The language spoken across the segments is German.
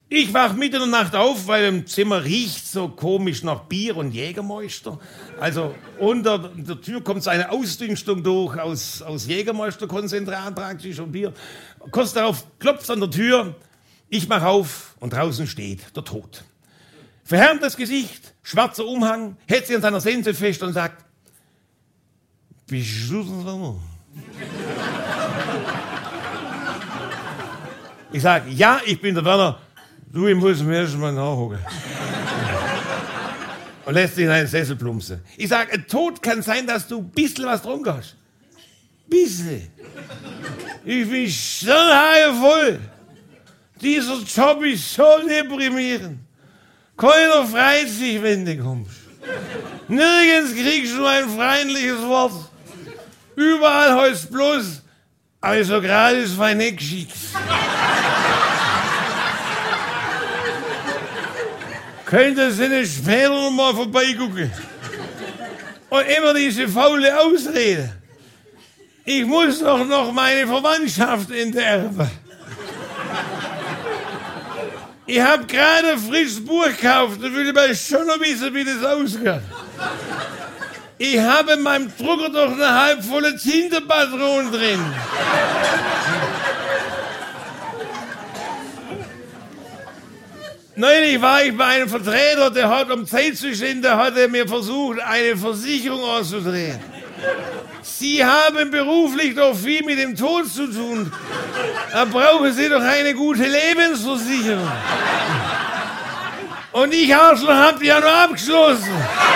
Ich wach mitten in der Nacht auf, weil im Zimmer riecht so komisch nach Bier und Jägermeister. Also unter der Tür kommt so eine Ausdünstung durch aus Jägermeisterkonzentrat praktisch und Bier. Kurz darauf klopft an der Tür, ich mach auf und draußen steht der Tod. Verhärmtes Gesicht, schwarzer Umhang, hält sich an seiner Sense fest und sagt, bist du denn? Ich sag, ja, ich bin der Werner. Du, ich muss mir erst mal nachgucken. Und lässt sich in einen Sessel plumpsen. Ich sag, ein Tod kann sein, dass du ein bisschen was getrunken hast. Bisschen. Ich bin so voll. Dieser Job ist so deprimierend. Keiner freut sich, wenn du kommst. Nirgends kriegst du ein freundliches Wort. Überall heißt bloß, also gerade ist mein nicht geschickt. Könnte Sie nicht später mal vorbeigucken? Und immer diese faule Ausrede. Ich muss doch noch meine Verwandtschaft enterben. Ich habe gerade ein frisches Buch gekauft und will aber schon noch wissen, wie das ausgeht. Ich habe in meinem Drucker doch eine halbvolle Tintenpatrone drin. Neulich war ich bei einem Vertreter, der hat um Zeit zu stehen, der hat mir versucht, eine Versicherung auszudrehen. Sie haben beruflich doch viel mit dem Tod zu tun. Da brauchen Sie doch eine gute Lebensversicherung. Und ich, Arschloch, hab die ja nur abgeschlossen.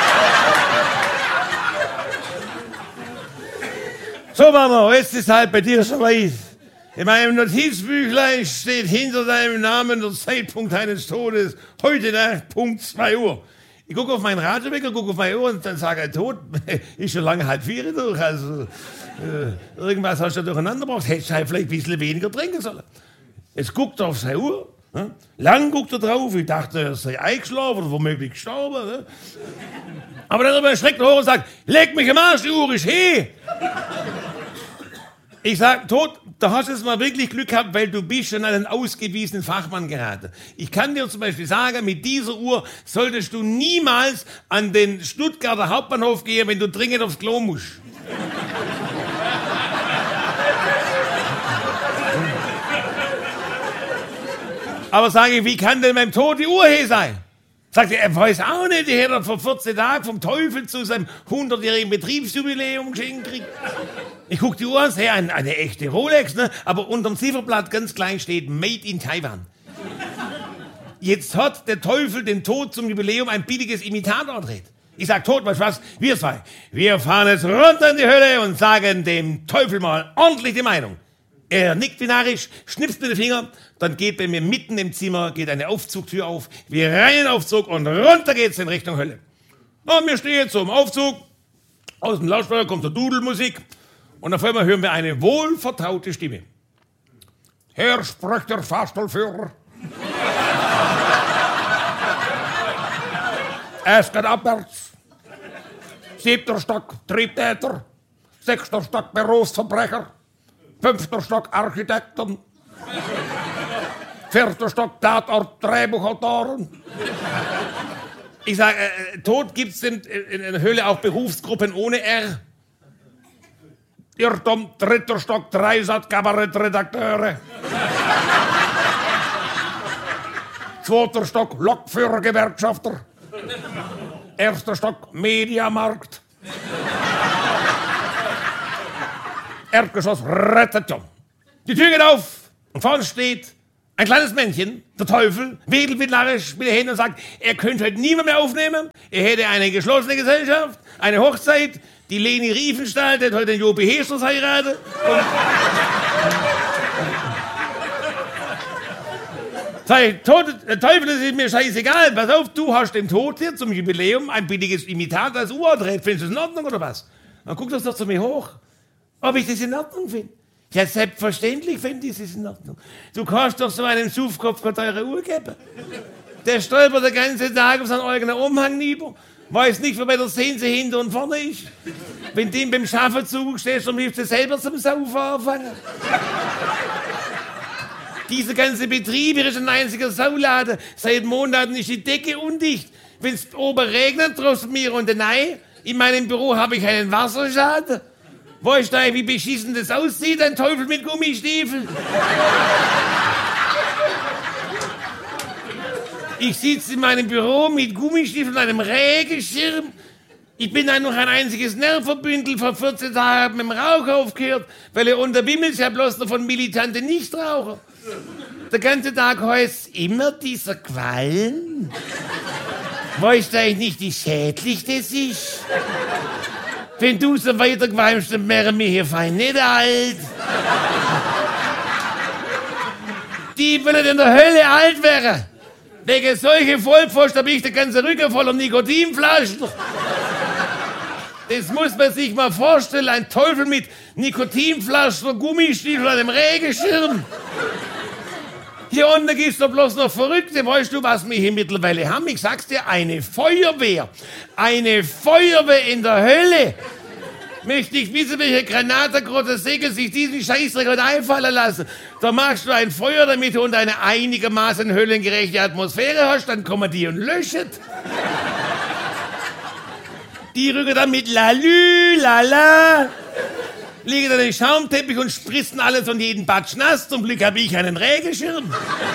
So, Werner, jetzt ist halt bei dir schon weit. In meinem Notizbüchlein steht hinter deinem Namen der Zeitpunkt deines Todes. Heute Nacht, Punkt 2 Uhr. Ich gucke auf meinen Radiowecker, gucke auf meine Uhr und dann sage ich, Tod ist schon lange 3:30 durch. Also, irgendwas hast du durcheinander gebracht. Hättest du halt vielleicht ein bisschen weniger trinken sollen. Jetzt guckt er auf seine Uhr. Lang guckt er drauf. Ich dachte, er sei eingeschlafen oder womöglich gestorben. Aber dann schreckt er hoch und sagt, leg mich am Arsch, die Uhr ist he. Ich sag, Tod, da hast du es mal wirklich Glück gehabt, weil du bist schon an einen ausgewiesenen Fachmann geraten. Ich kann dir zum Beispiel sagen, mit dieser Uhr solltest du niemals an den Stuttgarter Hauptbahnhof gehen, wenn du dringend aufs Klo musst. Aber sage ich, wie kann denn beim Tod die Uhr he sein? Sagt er weiß auch nicht, die hätte er vor 14 Tagen vom Teufel zu seinem 100-jährigen Betriebsjubiläum geschenkt gekriegt. Ich guck die Uhr an, hey, eine echte Rolex, ne? Aber unterm Zifferblatt ganz klein steht Made in Taiwan. Jetzt hat der Teufel dem Tod zum Jubiläum ein billiges Imitat gedreht. Ich sag, Tod, weißt du was? Wir zwei, wir fahren jetzt runter in die Hölle und sagen dem Teufel mal ordentlich die Meinung. Er nickt wie narrisch, schnipst mit den Fingern, dann geht bei mir mitten im Zimmer geht eine Aufzugtür auf, wir rein in den Aufzug und runter geht's in Richtung Hölle. Und wir stehen jetzt so im Aufzug, aus dem Lautsprecher kommt der Dudelmusik und auf einmal hören wir eine wohlvertraute Stimme. Hier spricht der Fahrstuhlführer. Es geht abwärts. 7. Stock Triebtäter, 6. Stock Berufsverbrecher. 5. Stock Architekten, 4. Stock Tatort Drehbuchautoren. Ich sage, Tod gibt's in der Höhle auch Berufsgruppen ohne R. Irrtum, 3. Stock Dreisat Kabarettredakteure. 2. Stock Lokführergewerkschafter. 1. Stock Mediamarkt. Erdgeschoss Rezeption. Die Tür geht auf und vorne steht ein kleines Männchen, der Teufel, wedelt mit narrisch mit den Händen und sagt, er könnte heute niemand mehr aufnehmen, er hätte eine geschlossene Gesellschaft, eine Hochzeit, die Leni Riefenstahl, der hat heute den Jobi Hesters heiratet. Sag, Teufel, das ist mir scheißegal, pass auf, du hast dem Tod hier zum Jubiläum ein billiges Imitat als Uhr gedreht, findest du das in Ordnung oder was? Dann guck das doch zu mir hoch. Ob ich das in Ordnung finde? Ja, selbstverständlich finde ich das in Ordnung. Du kannst doch so einen Suffkopf keine teure Uhr geben. Der stolpert den ganzen Tag auf seinen eigenen Umhang nieder, weiß nicht, wo bei der Sense hinter und vorne ist. Wenn du ihm beim Schaffen zugestehst, dann hilft er selber zum Saufen anfangen. Dieser ganze Betrieb hier ist ein einziger Sauladen. Seit Monaten ist die Decke undicht. Wenn's oben regnet, draußen mir und nein. In meinem Büro habe ich einen Wasserschaden. Weißt du, wie beschissen das aussieht, ein Teufel mit Gummistiefeln? Ich sitze in meinem Büro mit Gummistiefeln und einem Regenschirm. Ich bin dann noch ein einziges Nervenbündel. Vor 14 Tagen mit dem Rauch aufgehört, weil er unterwimmelt ja bloß noch von militanten Nichtraucher. Der ganze Tag heißt immer dieser Qualm. Weißt du eigentlich nicht, wie schädlich das ist? Wenn du so weiter qualmst, dann wären wir hier fein nicht alt. Die wollen in der Hölle alt werden. Wegen solche Vollpfosten habe ich den ganzen Rücken voller Nikotinflaschen. Das muss man sich mal vorstellen, ein Teufel mit Nikotinflaschen, Gummistiefeln und einem Regenschirm. Hier unten gibt's doch bloß noch Verrückte. Weißt du, was wir hier mittlerweile haben? Ich sag's dir, eine Feuerwehr. Eine Feuerwehr in der Hölle. Möchte ich wissen, welche Granatengrotte Segel sich diesen Scheißdreck heute einfallen lassen. Da machst du ein Feuer, damit du unter eine einigermaßen höllengerechte Atmosphäre hast, dann kommen die und löschen. Die rücken dann mit Lalü, Lala, liegen dann den Schaumteppich und spritzen alles und jeden Batsch nass. Zum Glück habe ich einen Regenschirm.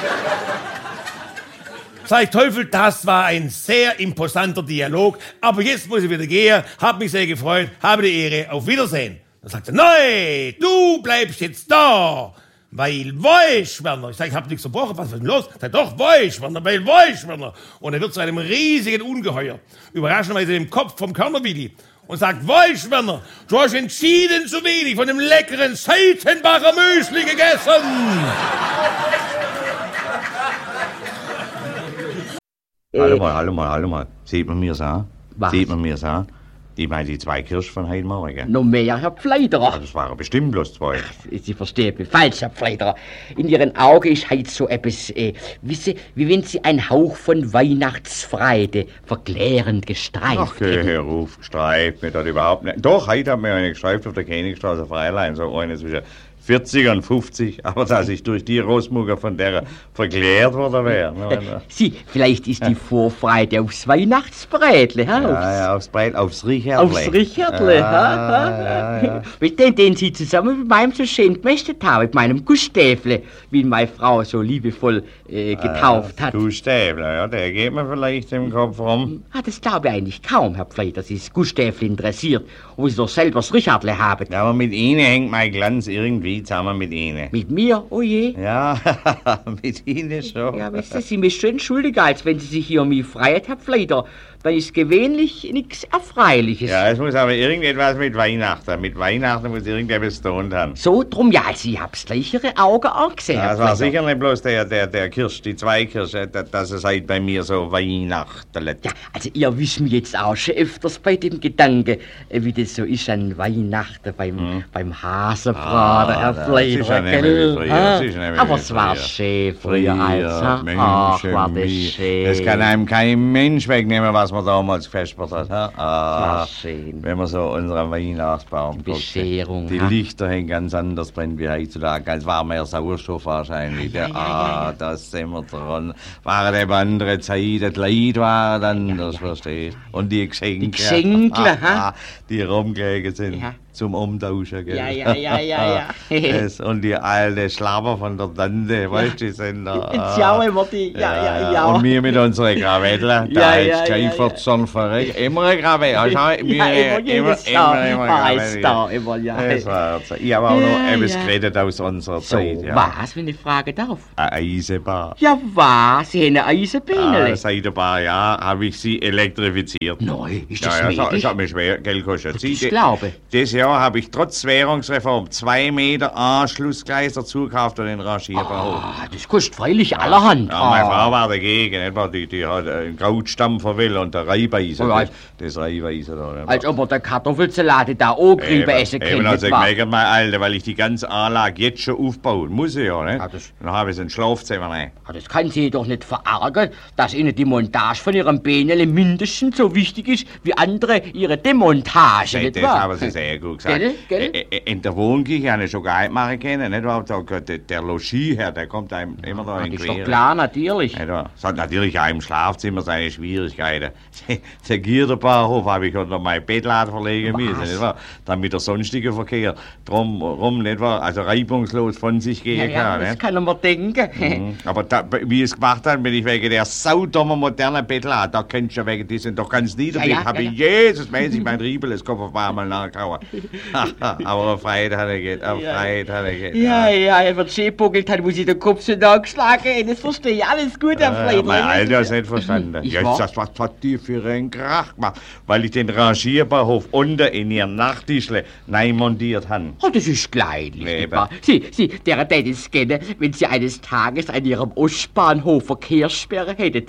Sag ich, Teufel, das war ein sehr imposanter Dialog. Aber jetzt muss ich wieder gehen. Hab mich sehr gefreut. Habe die Ehre. Auf Wiedersehen. Dann sagt er, nein, du bleibst jetzt da. Weil Werner. Ich sag, ich hab nichts verbrochen. Was ist denn los? Sag, doch, Werner, weil Werner. Und er wird zu einem riesigen Ungeheuer. Überraschenderweise im Kopf vom Körnerwilli. Und sagt, Werner, du hast entschieden zu wenig von dem leckeren Seitenbacher Müsli gegessen. Hallo mal. Sieht man mir's an? Was? Sieht man mir's an? Ich meine die 2 Kirsch von heute Morgen. Noch mehr, Herr Pfleiderer. Ja, das waren bestimmt bloß 2. Sie verstehen mich falsch, Herr Pfleiderer. In Ihren Augen ist heute so etwas, wie wenn Sie einen Hauch von Weihnachtsfreude verklärend gestreift Ach, hör auf, streift mir das überhaupt nicht. Doch, heute hat mir eine gestreift auf der Königstraße Freilein, so eine zwischen 40 und 50, aber dass ich durch die Großmutter von der verklärt worden wäre. Sie, vielleicht ist die Vorfreude aufs Weihnachtsbrätle, ha? Ja, aufs Brätle, aufs Richardle. Aufs Richardle, ja. Mit den Sie zusammen mit meinem so schön gemästet haben, mit meinem Gustäfle, wie meine Frau so liebevoll getauft hat. Gustäfle, ja, der geht mir vielleicht im Kopf rum. Das glaube ich eigentlich kaum, Herr Pfleider, dass Sie das Gustäfle interessiert, wo Sie doch selber das Richardle haben. Ja, aber mit Ihnen hängt mein Glanz irgendwie zusammen mit Ihnen. Mit mir? Oh je. Ja, mit Ihnen schon. Ja, wissen Sie, mich schon entschuldigen, als wenn Sie sich hier um mich freuen, Herr Pfleider. Dann ist gewöhnlich nichts Erfreuliches. Ja, es muss aber irgendetwas mit Weihnachten. Mit Weihnachten muss irgendetwas zu tun haben. So, drum ja, Sie hab's gleich Ihre Augen angesehen. Ja, das war sicher nicht bloß der Kirsch, die 2 Kirsche, dass es halt bei mir so Weihnachten. Ja, also ihr wisst mich jetzt auch schon öfters bei dem Gedanke, wie das so ist an Weihnachten beim Hasenbraten, Herr Pfleider. Aber es war schön früher als, ach, war das schön. Das kann einem kein Mensch wegnehmen, was man damals gefespert hat. Wenn man so unseren Weihnachtsbaum Bescherung. Die Lichter hängen ganz anders brennen wie heutzutage, als war mehr Sauerstoff wahrscheinlich. Das sind wir dran. Waren eben andere Zeiten, das Leid war dann, das verstehst. Und die Geschenke. Die Geschenke, die rumgelegen sind. Ja. Zum Umtauschen, gell? Ja. Und die alte Schlapper von der Tante, weißt du, die sind da. Ja, immer die, ja. Und wir mit unseren Krawettler, da ist Schäfertson verrückt. Immer eine Krawette. Immer Das war, ich habe auch noch etwas geredet aus unserer Zeit. Ja. Was, wenn ich fragen darf? Eine Eisenbahn. Ja, was? Sie haben eine Eisenbahn? Seit ein paar Jahren habe ich sie elektrifiziert. Nein, ist das möglich? Das hat mir schwer Geld gekostet. Ich glaube. Das Jahr habe ich trotz Währungsreform 2 Meter Anschlussgleis dazu gekauft und den Rangierbahnhof. Das kostet freilich allerhand. Ja, meine Frau war dagegen. Die hat einen Krautstampfer will und der Reibeisen. Das Reibeisen da. Als ob er den Kartoffelsalat da auch Griebe essen könnte. Eben, also gemeckert, mein Alter, weil ich die ganze Anlage jetzt schon aufbauen muss. Ja, ne? Dann habe ich ein Schlafzimmer rein. Das kann Sie doch nicht verärgern, dass Ihnen die Montage von Ihrem Bähnele mindestens so wichtig ist wie andere Ihre Demontage, nicht wahr? Das haben Sie sehr gut du gesagt. Gell? In der Wohnküche habe ich schon gar nicht machen können, nicht wahr? Der Logis-Herr, der kommt einem immer da in Das ist Quere. doch klar, natürlich. Nicht wahr? Es hat natürlich auch im Schlafzimmer seine Schwierigkeiten. Der Gierderbahnhof habe ich unter mein Bettladen verlegen müssen, nicht wahr? Damit der sonstige Verkehr drumherum, nicht wahr? Also reibungslos von sich gehen kann. Das nicht? kann man denken. Aber wie ich es gemacht habe, bin ich wegen der saudummer modernen Bettlade, da kennst du ja wegen diesen doch ganz niederlich, habe ich Jesusmäßig mein Riebel, Kopf auf einmal nachgehauen. Aber eine Freude hat er geht, Ja, er wird schön buckelt, hat, muss ich den Kopf so nachgeschlagen. Das verstehe ich alles gut, Herr Fleidler. Mein Alter ist nicht verstanden. Was hat die für einen Krach gemacht? Weil ich den Rangierbahnhof unter in ihr Nachttischle neu montiert habe. Oh, das ist kleinlich, nicht wahr? Sie, der täte es gerne, wenn Sie eines Tages an Ihrem Ostbahnhof Verkehrssperre hättet.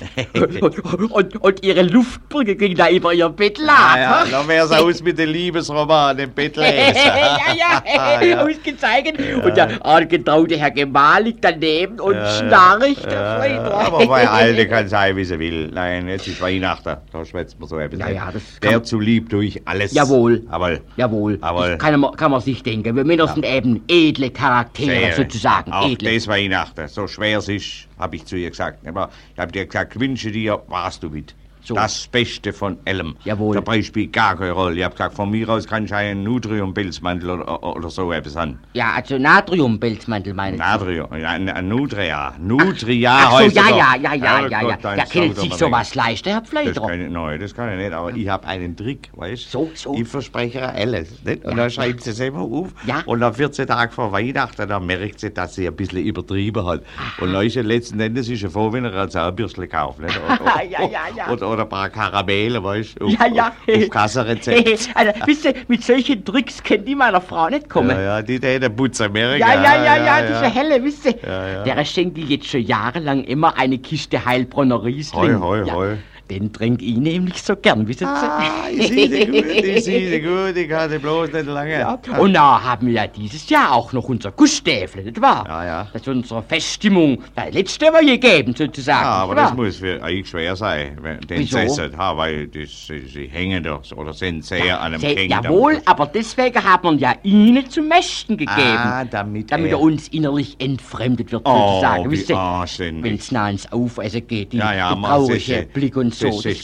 und Ihre Luftbrücke ging da über Ihr Bett lag. Ja, dann wär's aus mit den Liebesroman im Bettlesen. ja, ausgezeichnet. Ja. Und der angetraute Herr Gemahl liegt daneben und schnarcht, Herr Fleidler. Aber mein Alter kann sein, wie sie will. Nein, jetzt ist Weihnachten, da schwätzt man so etwas. Der zu lieb durch alles. Jawohl. Jawohl. Kann man sich denken. Wir Männer sind eben edle Charaktere, sozusagen. Auch edle. das Weihnachten, so schwer es ist, habe ich zu ihr gesagt. Aber ich habe dir gesagt, wünsche dir, warst du mit. So. Das Beste von allem. Jawohl. Der Preis spielt gar keine Rolle. Ich habe gesagt, von mir aus kann ich einen Natriumpelzmantel oder so etwas haben. Ja, also Natriumpelzmantel meine ich. Natrium, ein Nutria. Ach so, ja. Der kennt sich sowas leichter, Herr Fleidler. Das kann ich nicht, aber ich habe einen Trick, weißt du? So. Ich verspreche ihr alles. Nicht? Und dann schreibt sie es immer auf. Ja. Und nach 14 Tagen vor Weihnachten, dann merkt sie, dass sie ein bisschen übertrieben hat. Und dann ist letzten Endes ist sie froh, wenn er ein Zahnbürstchen kauft. Nicht? Oder ein paar Karamelle, weißt du? Auf Kassenrezept. Also, wisst ihr, mit solchen Tricks kennt die meiner Frau nicht kommen. Ja, die Putzer Amerika. Ja, diese Helle, wisst ihr. Der schenkt die jetzt schon jahrelang immer eine Kiste Heilbronner Riesling. Hoi. Den trinke ich nämlich so gern, wissen Sie? Ich sehe sie gut, ich hatte bloß nicht lange. Ja. Und da haben wir ja dieses Jahr auch noch unser Guststäfle, nicht wahr? Ja. Das ist unsere Feststimmung, der letzte wir gegeben, sozusagen. Ja, aber das muss für euch schwer sein, den zu essen, weil sie hängen doch oder sind sehr an einem King. Jawohl, aber deswegen hat man ja Ihnen zum Mästen gegeben. Damit er uns innerlich entfremdet wird, sozusagen. Wisst ihr, wenn es nah ins Aufessen geht, die traurige Blick und so. Und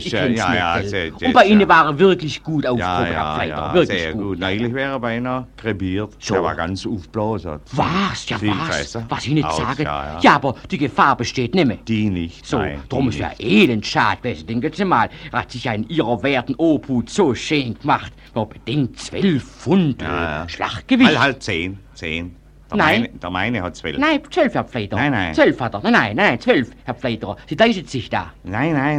bei Ihnen war er wirklich gut aufgehoben, wirklich sehr gut. Neulich wäre er beinahe krepiert. So. Der war ganz aufgeblasen. Was? Was ich nicht sage? Ja, aber die Gefahr besteht nicht mehr. Die nicht, so, drum ist ja elend schade gewesen. Denken Sie mal, er hat sich ja in Ihrer werten Obhut so schön gemacht. Nur bedingt 12 Pfund Schlachtgewicht. Halt 10. Der meine hat 12. Nein, 12, Herr Fleidler. Nein. 12 hat er. Nein, 12, Herr Fleidler. Sie täuschen sich da. Nein,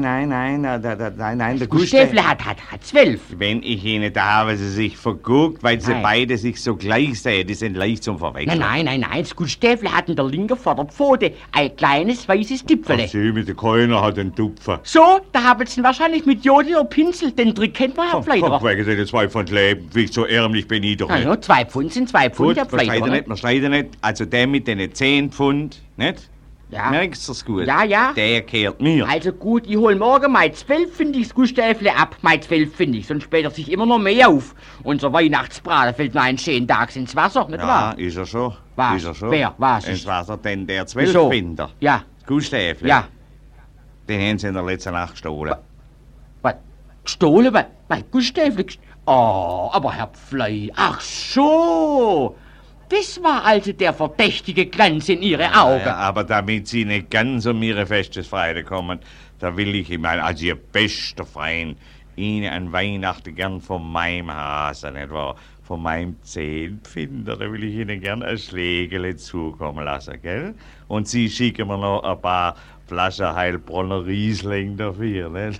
der Guststäfle hat 12. Wenn ich Ihnen da habe, sie sich verguckt, weil sie beide sich so gleich sehen, die sind leicht zum Verwechseln. Nein, das Guststäfle hat in der linken Vorderpfote ein kleines weißes Tüpfele. Sie mit der Keiner hat einen Tupfer. So, da haben Sie wahrscheinlich mit Jodel oder Pinsel, den Trick kennt man, Herr Fleidler. Wegen den 2 Pfund Leben, wie so ärmlich bin ich doch nicht. Ja, 2 Pfund sind 2 Pfund, Herr Fleidler. Man schneidet nicht, also der mit den 10 Pfund, nicht? Ja. Merkst du das gut? Ja. Der kehrt mir. Also gut, ich hol morgen mein 12 Pfündiges Guststäfle ab. Mein 12 Pfündig, sonst später sich immer noch mehr auf. Unser Weihnachtsbraten fällt nur einen schönen Tag ins Wasser, nicht wahr? Ja, ist er schon. Was? Ist er schon. Wer? Was? Ins Wasser, denn der 12 Pfünder. Ja. Guststäfle. Ja. Den haben sie in der letzten Nacht gestohlen. Was? Gestohlen? Mein Guststäfle? Oh, aber Herr Pflei, ach so. Das war also der verdächtige Glanz in Ihre Augen. Ja, aber damit Sie nicht ganz um Ihre Festesfreude kommen, da will ich als Ihr bester Freund Ihnen an Weihnachten gern von meinem Hase, nicht wahr? Von meinem 10 Pfinder, da will ich Ihnen gern ein Schlägele zukommen lassen, gell? Und Sie schicken mir noch ein paar Flaschen Heilbronner Riesling dafür, nicht?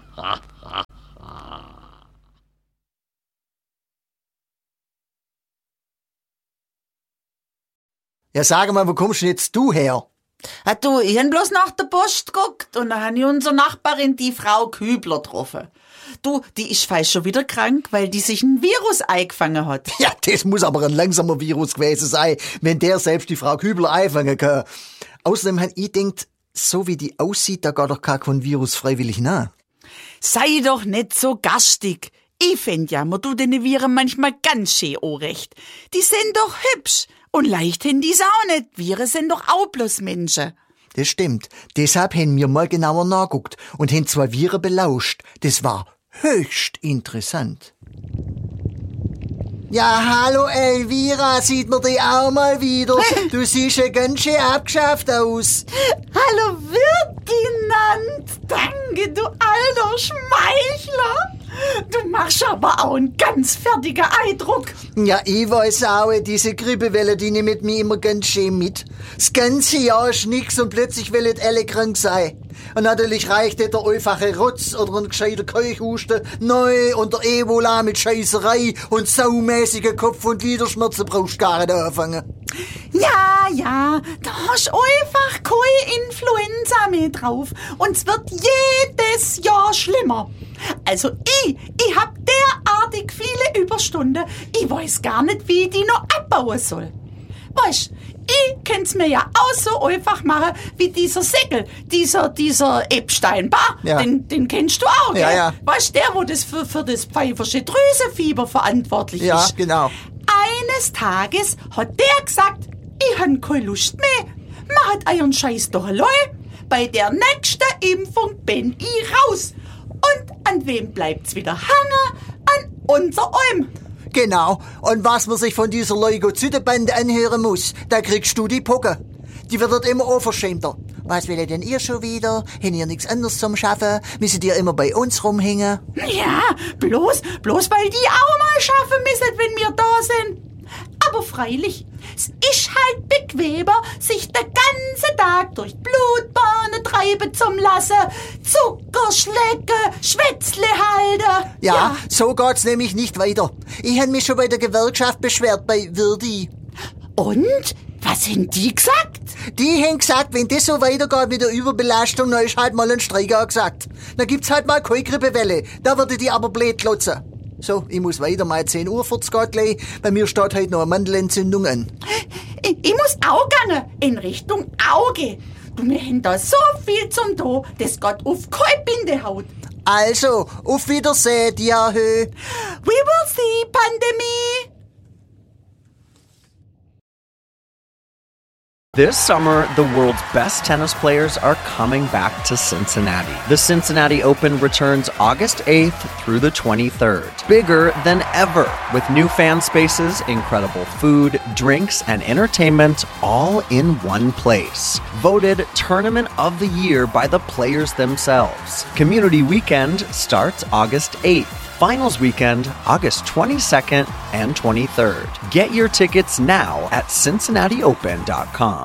Ja, sag mal, wo kommst denn jetzt du her? Du, ich hab bloß nach der Post geguckt und dann hab ich unsere Nachbarin, die Frau Kübler, getroffen. Du, die ist fast schon wieder krank, weil die sich ein Virus eingefangen hat. Ja, das muss aber ein langsamer Virus gewesen sein, wenn der selbst die Frau Kübler einfangen kann. Außerdem hab ich gedacht, so wie die aussieht, da geht doch gar kein Virus freiwillig nach. Sei doch nicht so gastig. Ich find ja, man tut den Viren manchmal ganz schön recht. Die sind doch hübsch. Und leicht hin die's auch nicht. Viren sind doch auch bloß Menschen. Das stimmt. Deshalb haben wir mal genauer nachgeguckt und haben 2 Viren belauscht. Das war höchst interessant. Ja, hallo Elvira, sieht man dich auch mal wieder? Du siehst ja ganz schön abgeschafft aus. Hallo Ferdinand, danke, du alter Schmeichler. Du machst aber auch einen ganz fertigen Eindruck. Ja, ich weiß auch, diese Grippewelle, die nimmt mich immer ganz schön mit. Das ganze Jahr ist nix und plötzlich wollen alle krank sein. Und natürlich reicht nicht der einfache Rotz oder ein gescheiter Keuchhusten. Neu und der Ebola mit Scheißerei und saumäßigen Kopf- und Gliederschmerzen brauchst du gar nicht anfangen. Ja, da hast einfach keine Influenza mehr drauf. Und es wird jedes Jahr schlimmer. Also ich hab derartig viele Überstunden, ich weiß gar nicht, wie ich die noch abbauen soll. Weißt, ich kann's mir ja auch so einfach machen, wie dieser Säckel, dieser Epstein-Barr, ja. Den kennst du auch, gell? Ja. Weißt, der, wo das für das pfeifersche Drüsenfieber verantwortlich ist. Ja, genau. Eines Tages hat der gesagt, ich han keine Lust mehr. Macht euren Scheiß doch allein. Bei der nächsten Impfung bin ich raus. Und an wem bleibt's wieder hangen? An unser Alm. Genau. Und was man sich von dieser Leukozytenbande anhören muss, da kriegst du die Pucke. Die wird dort immer unverschämter. Was will denn ihr schon wieder? Habt ihr nichts anderes zum Schaffen? Müsst ihr immer bei uns rumhängen? Ja, bloß weil die auch mal schaffen müssen, wenn wir da sind. Aber freilich, es ist halt bequemer, sich den ganzen Tag durch Blutbahnen treiben zu lassen, Zucker schlecken, Schwätzle halten. Ja, so geht's nämlich nicht weiter. Ich hab mich schon bei der Gewerkschaft beschwert, bei Verdi. Und? Was haben die gesagt? Die haben gesagt, wenn das so weitergeht mit der Überbelastung, dann ist halt mal ein Streik angesagt. Dann gibt's halt mal keine Grippewelle. Da würde die aber blöd klotzen. So, ich muss weiter, mal 10 Uhr geht gleich. Bei mir steht heute noch eine Mandelentzündung an. Ich muss auch gerne in Richtung Auge. Du, wir haben da so viel zum tun, das geht auf keine Bindehaut. Also, auf Wiedersehen, Diahö. We will see, Pandemie. This summer, the world's best tennis players are coming back to Cincinnati. The Cincinnati Open returns August 8th through the 23rd. Bigger than ever, with new fan spaces, incredible food, drinks, and entertainment all in one place. Voted Tournament of the Year by the players themselves. Community Weekend starts August 8th. Finals weekend, August 22nd and 23rd. Get your tickets now at CincinnatiOpen.com.